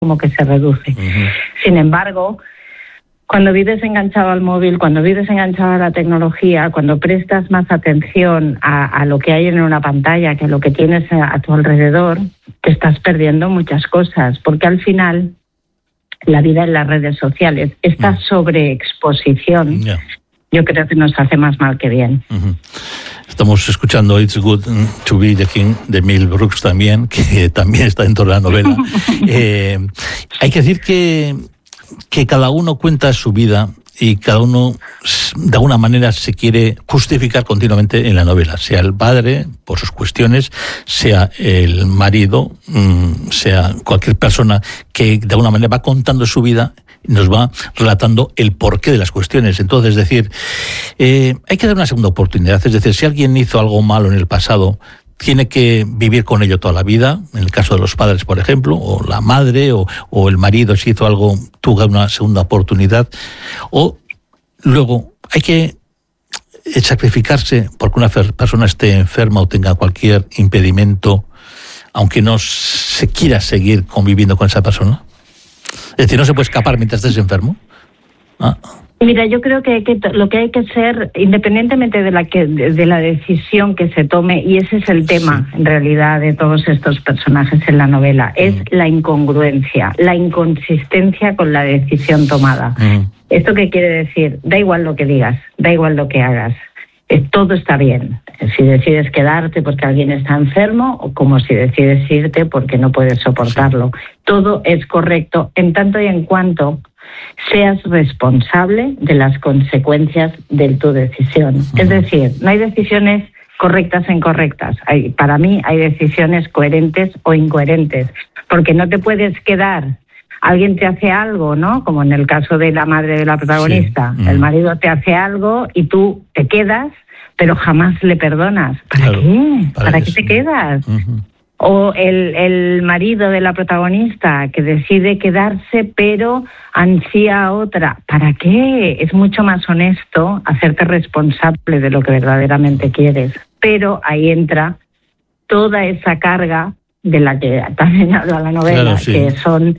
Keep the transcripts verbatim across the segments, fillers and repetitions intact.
como que se reduce. Uh-huh. Sin embargo, cuando vives enganchado al móvil, cuando vives enganchado a la tecnología, cuando prestas más atención a, a lo que hay en una pantalla que a lo que tienes a, a tu alrededor, te estás perdiendo muchas cosas, porque al final la vida en las redes sociales, esta sobreexposición, yeah. yo creo que nos hace más mal que bien. Uh-huh. Estamos escuchando It's Good to Be the King de Mel Brooks también, que también está dentro de la novela. eh, hay que decir que que cada uno cuenta su vida y cada uno de alguna manera se quiere justificar continuamente en la novela, sea el padre por sus cuestiones, sea el marido, sea cualquier persona que de alguna manera va contando su vida y nos va relatando el porqué de las cuestiones. Entonces, es decir, eh, hay que dar una segunda oportunidad. Es decir, si alguien hizo algo malo en el pasado, tiene que vivir con ello toda la vida, en el caso de los padres, por ejemplo, o la madre, o, o el marido, si hizo algo, tuvo una segunda oportunidad, o luego hay que sacrificarse porque una persona esté enferma o tenga cualquier impedimento, aunque no se quiera seguir conviviendo con esa persona. Es decir, no se puede escapar mientras estés enfermo. ¿Ah? Mira, yo creo que, que lo que hay que ser, independientemente de la que de la decisión que se tome, y ese es el tema, sí. en realidad, de todos estos personajes en la novela, es mm. la incongruencia, la inconsistencia con la decisión tomada. Mm. ¿Esto qué quiere decir? Da igual lo que digas, da igual lo que hagas, eh, todo está bien. Si decides quedarte porque alguien está enfermo, o como si decides irte porque no puedes soportarlo. Sí. Todo es correcto en tanto y en cuanto seas responsable de las consecuencias de tu decisión. Uh-huh. Es decir, no hay decisiones correctas e incorrectas. Hay, para mí hay decisiones coherentes o incoherentes, porque no te puedes quedar. Alguien te hace algo, ¿no? Como en el caso de la madre de la protagonista. Sí. Uh-huh. El marido te hace algo y tú te quedas, pero jamás le perdonas. ¿Para claro, qué? ¿Para, ¿Para qué te quedas? Uh-huh. O el, el marido de la protagonista que decide quedarse pero ansía a otra. ¿Para qué? Es mucho más honesto hacerte responsable de lo que verdaderamente quieres. Pero ahí entra toda esa carga de la que también habla la novela, claro, sí. que son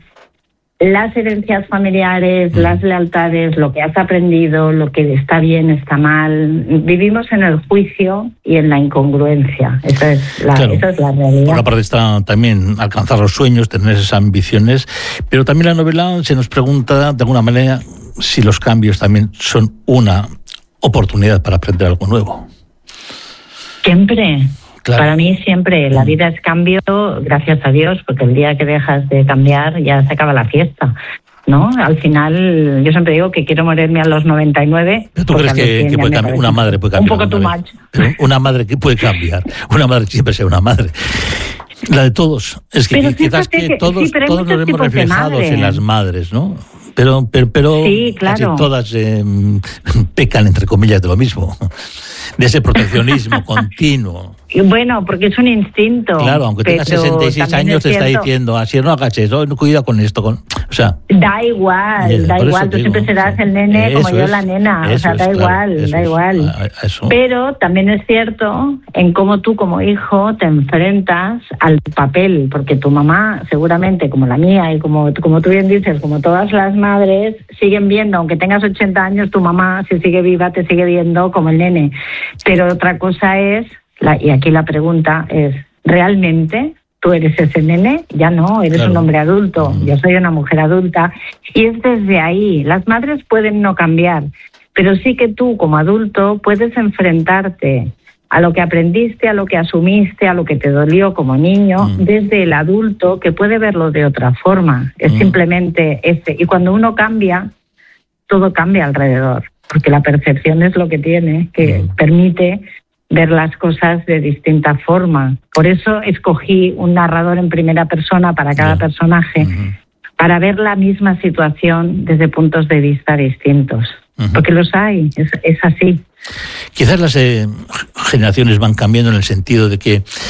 las herencias familiares, mm. las lealtades, lo que has aprendido, lo que está bien, está mal. Vivimos en el juicio y en la incongruencia. Esa es la, claro. esa es la realidad. Por una parte está también alcanzar los sueños, tener esas ambiciones, pero también la novela se nos pregunta de alguna manera si los cambios también son una oportunidad para aprender algo nuevo. Siempre. Claro. Para mí siempre la vida es cambio, gracias a Dios, porque el día que dejas de cambiar ya se acaba la fiesta, ¿no? Al final, yo siempre digo que quiero morirme a los noventa y nueve. ¿Tú crees que, que puede cambiar? Una madre puede cambiar. Un poco too much. Una madre que puede cambiar. Una madre que siempre sea una madre. La de todos. Es que pero quizás que, que todos, sí, todos nos vemos reflejados en las madres, ¿no? Pero, pero, pero sí, claro. casi todas eh, pecan, entre comillas, de lo mismo. De ese proteccionismo continuo. Bueno, porque es un instinto. Claro, aunque tenga sesenta y seis años te está diciendo, así no hagas eso, cuida con esto. Con... O sea, da igual, eh, da igual, tú digo, siempre serás sí. el nene eso como yo es, la nena, o sea, da es, igual, claro, da igual. Es, Pero también es cierto en cómo tú como hijo te enfrentas al papel, porque tu mamá seguramente, como la mía y como, como tú bien dices, como todas las madres, siguen viendo, aunque tengas ochenta años, tu mamá, si sigue viva, te sigue viendo como el nene. Pero otra cosa es, la, y aquí la pregunta es, ¿realmente tú eres ese nene? Ya no, eres claro. un hombre adulto, mm. yo soy una mujer adulta. Y es desde ahí, las madres pueden no cambiar, pero sí que tú como adulto puedes enfrentarte a lo que aprendiste, a lo que asumiste, a lo que te dolió como niño, mm. desde el adulto que puede verlo de otra forma. Es mm. simplemente este. Y cuando uno cambia, todo cambia alrededor, porque la percepción es lo que tiene, que mm. permite ver las cosas de distinta forma. Por eso escogí un narrador en primera persona para cada yeah. personaje, mm-hmm. para ver la misma situación desde puntos de vista distintos. Mm-hmm. Porque los hay, es, es así. Quizás las eh, generaciones van cambiando en el sentido de que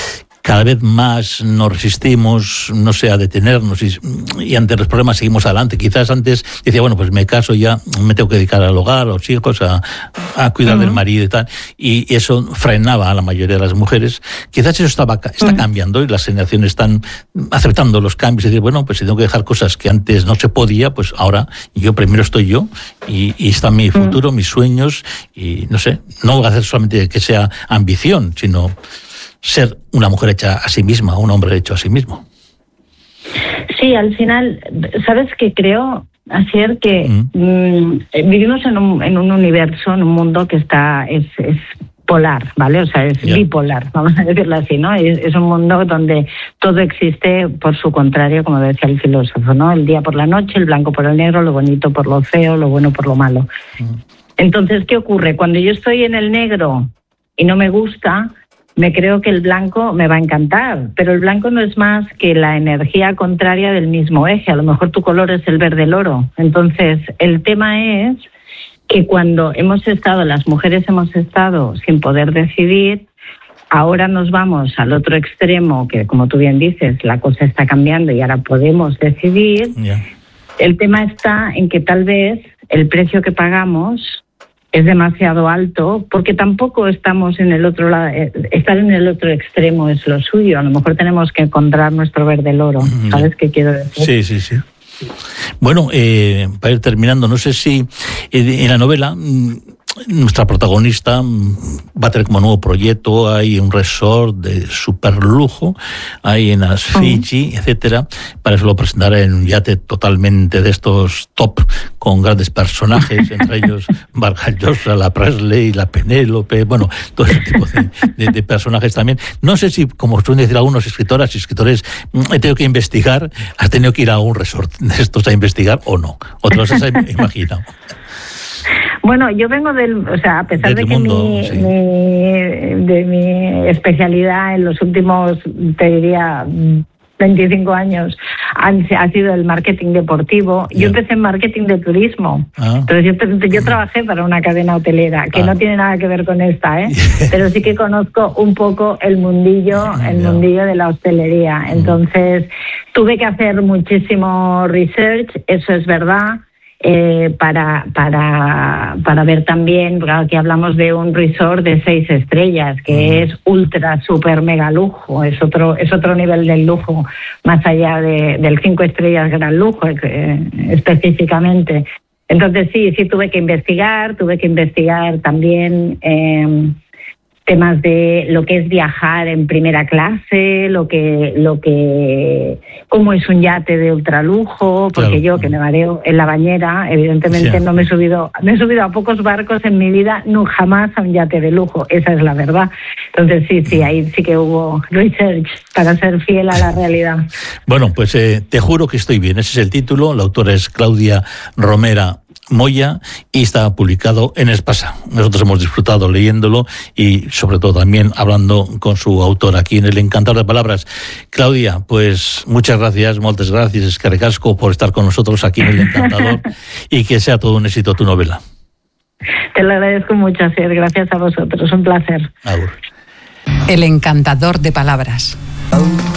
cada vez más nos resistimos, no sé, a detenernos y, y ante los problemas seguimos adelante. Quizás antes decía, bueno, pues me caso ya, me tengo que dedicar al hogar, a los hijos, a, a cuidar uh-huh. del marido y tal, y eso frenaba a la mayoría de las mujeres. Quizás eso estaba, está uh-huh. cambiando y las generaciones están aceptando los cambios y decir, bueno, pues si tengo que dejar cosas que antes no se podía, pues ahora yo primero estoy yo y, y está mi futuro, uh-huh. mis sueños y no sé, no voy a hacer solamente que sea ambición, sino ser una mujer hecha a sí misma, un hombre hecho a sí mismo. Sí, al final, ¿sabes qué creo? Asier, que mm. mmm, vivimos en un, en un universo, en un mundo que está es, es polar, ¿vale? O sea, es yeah. bipolar, vamos a decirlo así, ¿no? Es, es un mundo donde todo existe por su contrario, como decía el filósofo, ¿no? El día por la noche, el blanco por el negro, lo bonito por lo feo, lo bueno por lo malo. Mm. Entonces, ¿qué ocurre? Cuando yo estoy en el negro y no me gusta, me creo que el blanco me va a encantar, pero el blanco no es más que la energía contraria del mismo eje. A lo mejor tu color es el verde el oro. Entonces, el tema es que cuando hemos estado, las mujeres hemos estado sin poder decidir, ahora nos vamos al otro extremo, que como tú bien dices, la cosa está cambiando y ahora podemos decidir. Yeah. El tema está en que tal vez el precio que pagamos es demasiado alto, porque tampoco estamos en el otro lado, estar en el otro extremo es lo suyo. A lo mejor tenemos que encontrar nuestro verde el oro. ¿Sabes qué quiero decir? Sí, sí, sí. Bueno, eh, para ir terminando, no sé si en la novela nuestra protagonista va a tener como nuevo proyecto, hay un resort de super lujo, hay en las Fiji, uh-huh. etcétera, para eso lo presentará en un yate totalmente de estos top, con grandes personajes, entre ellos Vargas Llosa, la Presley, la Penélope, bueno, todo ese tipo de, de, de personajes también. No sé si, como suelen decir algunos escritoras y escritores, he tenido que investigar, has tenido que ir a un resort de estos a investigar o no, otros se han imaginado. Bueno, yo vengo del, o sea, a pesar de que mundo, mi, sí. mi, de mi especialidad en los últimos, te diría, veinticinco años han, ha sido el marketing deportivo. Yeah. Yo empecé en marketing de turismo. Ah. Entonces yo, yo trabajé para una cadena hotelera que ah. no tiene nada que ver con esta, ¿eh? Yeah. Pero sí que conozco un poco el mundillo, el yeah. mundillo de la hostelería. Entonces tuve que hacer muchísimo research, eso es verdad. Eh, para para para ver también, porque aquí hablamos de un resort de seis estrellas que uh-huh. es ultra super mega lujo, es otro es otro nivel del lujo más allá de, del cinco estrellas gran lujo eh, específicamente. Entonces sí sí tuve que investigar tuve que investigar también eh, temas de lo que es viajar en primera clase, lo que, lo que, cómo es un yate de ultralujo, porque claro. yo que me mareo en la bañera, evidentemente sí. no me he subido, me he subido a pocos barcos en mi vida, no jamás a un yate de lujo, esa es la verdad. Entonces sí, sí, ahí sí que hubo research para ser fiel a la realidad. Bueno, pues eh, te juro que estoy bien, ese es el título, la autora es Claudia Romera Moya y está publicado en Espasa. Nosotros hemos disfrutado leyéndolo y sobre todo también hablando con su autor aquí en El Encantador de Palabras. Claudia, pues muchas gracias, muchas gracias, Escarrecasco, por estar con nosotros aquí en El Encantador y que sea todo un éxito tu novela. Te lo agradezco mucho, Asier, gracias a vosotros, un placer. Agur. El Encantador de Palabras.